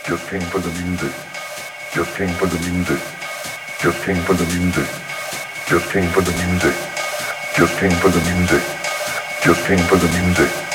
Just came for the music. Just came for the music. Just came for the music. Just came for the music. Just came for the music. Just came for the music.